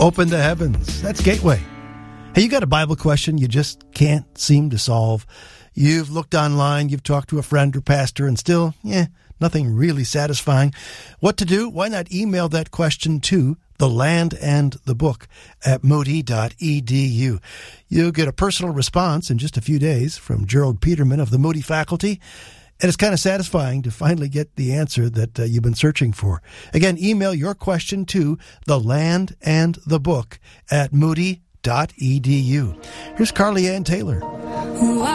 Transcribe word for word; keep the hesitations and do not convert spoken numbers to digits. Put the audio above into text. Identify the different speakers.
Speaker 1: Open the heavens. That's Gateway. Hey, you got a Bible question you just can't seem to solve. You've looked online, you've talked to a friend or pastor, and still, yeah, nothing really satisfying. What to do? Why not email that question to The Land and the Book at moody dot e d u. You'll get a personal response in just a few days from Gerald Peterman of the Moody faculty. And it's kind of satisfying to finally get the answer that uh, you've been searching for. Again, email your question to The Land and the Book at moody dot e d u. Here's Carly Ann Taylor.